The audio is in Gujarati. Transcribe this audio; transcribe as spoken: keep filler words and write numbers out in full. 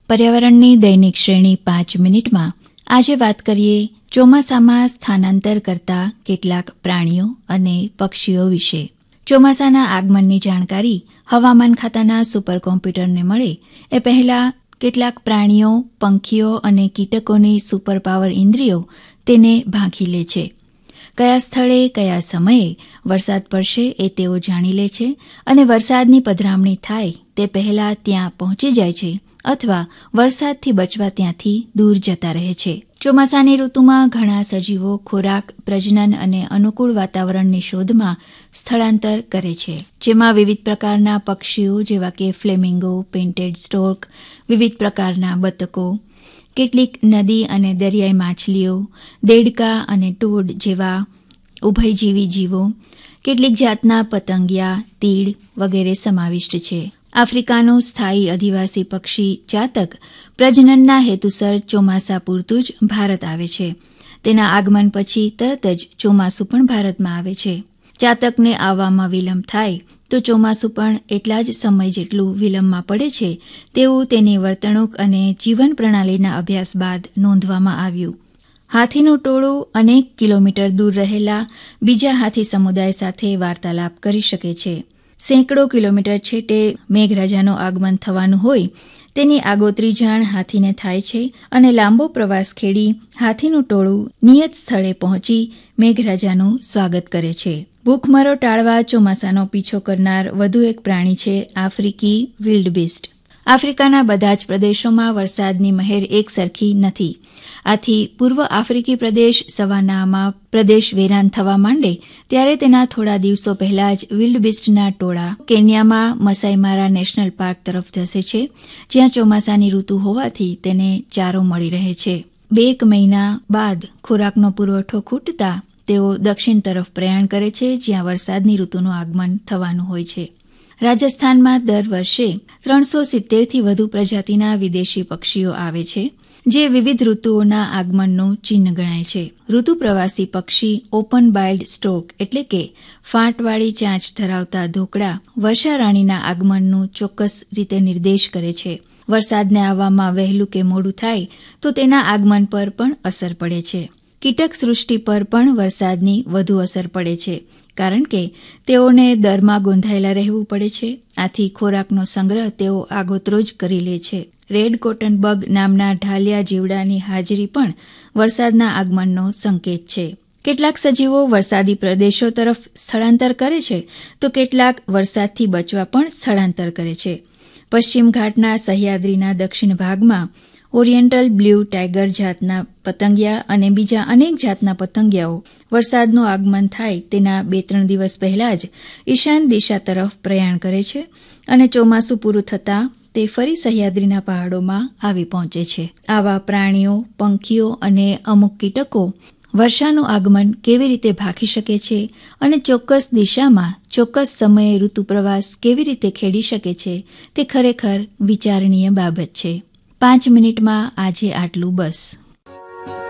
પર્યાવરણની દૈનિક શ્રેણી પાંચ મિનિટમાં આજે વાત કરીએ ચોમાસામાં સ્થાનાંતર કરતા કેટલાક પ્રાણીઓ અને પક્ષીઓ વિશે. ચોમાસાના આગમનની જાણકારી હવામાન ખાતાના સુપર કોમ્પ્યુટરને મળે એ પહેલાં કેટલાક પ્રાણીઓ, પંખીઓ અને કીટકોની સુપર પાવર ઇન્દ્રિયો તેને ભાંખી લે છે. કયા સ્થળે કયા સમયે વરસાદ પડશે એ તેઓ જાણી લે છે અને વરસાદની પધરામણી થાય તે પહેલાં ત્યાં પહોંચી જાય છે અથવા વરસાદથી બચવા ત્યાંથી દૂર જતા રહે છે. ચોમાસાની ઋતુમાં ઘણા સજીવો ખોરાક, પ્રજનન અને અનુકૂળ વાતાવરણની શોધમાં સ્થળાંતર કરે છે, જેમાં વિવિધ પ્રકારના પક્ષીઓ જેવા કે ફ્લેમિંગો, પેઇન્ટેડ સ્ટોર્ક, વિવિધ પ્રકારના બતકો, કેટલીક નદી અને દરિયાઈ માછલીઓ, દેડકા અને ટોડ જેવા ઉભયજીવી જીવો, કેટલીક જાતના પતંગિયા, તીડ વગેરે સમાવિષ્ટ છે. આફ્રિકાનું સ્થાયી અધિવાસી પક્ષી ચાતક પ્રજનનના હેતુસર ચોમાસા પૂરતું જ ભારત આવે છે. તેના આગમન પછી તરત જ ચોમાસું પણ ભારતમાં આવે છે. ચાતકને આવવામાં વિલંબ થાય તો ચોમાસું પણ એટલા જ સમય જેટલું વિલંબમાં પડે છે તેવું તેની વર્તણૂક અને જીવન પ્રણાલીના અભ્યાસ બાદ નોંધવામાં આવ્યું. હાથીનું ટોળું અનેક કિલોમીટર દૂર રહેલા બીજા હાથી સમુદાય સાથે વાર્તાલાપ કરી શકે છે. સેંકડો કિલોમીટર છેટે મેઘરાજાનું આગમન થવાનું હોય તેની આગોતરી જાણ હાથીને થાય છે અને લાંબો પ્રવાસ ખેડી હાથીનું ટોળું નિયત સ્થળે પહોંચી મેઘરાજાનું સ્વાગત કરે છે. ભૂખમરો ટાળવા ચોમાસાનો પીછો કરનાર વધુ એક પ્રાણી છે આફ્રિકી વિલ્ડબીસ્ટ. આફ્રિકાના બધા જ પ્રદેશોમાં વરસાદની મહેર એક સરખી નથી. આથી પૂર્વ આફ્રિકી પ્રદેશ સવાનામાં પ્રદેશ વેરાન થવા માંડે ત્યારે તેના થોડા દિવસો પહેલા જ વિલ્ડબીસ્ટના ટોળા કેન્યામાં મસાઈમારા નેશનલ પાર્ક તરફ ધસે છે, જ્યાં ચોમાસાની ઋતુ હોવાથી તેને ચારો મળી રહે છે. બે એક મહિના બાદ ખોરાકનો પુરવઠો ખૂટતા તેઓ દક્ષિણ તરફ પ્રયાણ કરે છે, જ્યાં વરસાદની ઋતુનું આગમન થવાનું હોય છે. રાજસ્થાનમાં દર વર્ષે ત્રણસો સિત્તેરથી વધુ પ્રજાતિના વિદેશી પક્ષીઓ આવે છે, જે વિવિધ ઋતુઓના આગમનનું ચિહ્ન ગણાય છે. ઋતુ પ્રવાસી પક્ષી ઓપન બાઇલ્ડ સ્ટોક એટલે કે ફાંટવાળી ચાંચ ધરાવતા ધોકડા વર્ષારાણીના આગમનનું ચોક્કસ રીતે નિર્દેશ કરે છે. વરસાદને આવવામાં વહેલું કે મોડું થાય તો તેના આગમન પર પણ અસર પડે છે. કીટક સૃષ્ટિ પર પણ વરસાદની વધુ અસર પડે છે, કારણ કે તેઓને દરમાં ગોંધાયેલા રહેવું પડે છે. આથી ખોરાકનો સંગ્રહ તેઓ આગોતરો જ કરી લે છે. રેડ કોટન બગ નામના ઢાલિયા જીવડાની હાજરી પણ વરસાદના આગમનનો સંકેત છે. કેટલાક સજીવો વરસાદી પ્રદેશો તરફ સ્થળાંતર કરે છે તો કેટલાક વરસાદથી બચવા પણ સ્થળાંતર કરે છે. પશ્ચિમ ઘાટના સહ્યાદ્રીના દક્ષિણ ભાગમાં ઓરિએન્ટલ બ્લ્યુ ટાઇગર જાતના પતંગિયા અને બીજા અનેક જાતના પતંગિયાઓ વરસાદનું આગમન થાય તેના બે ત્રણ દિવસ પહેલા જ ઈશાન દિશા તરફ પ્રયાણ કરે છે અને ચોમાસું પૂરું થતાં તે ફરી સહ્યાદ્રીના પહાડોમાં આવી પહોંચે છે. આવા પ્રાણીઓ, પંખીઓ અને અમુક કીટકો વર્ષાનું આગમન કેવી રીતે ભાંખી શકે છે અને ચોક્કસ દિશામાં ચોક્કસ સમયે ઋતુ પ્રવાસ કેવી રીતે ખેડી શકે છે તે ખરેખર વિચારણીય બાબત છે. પાંચ મિનિટમાં આજે આટલું બસ.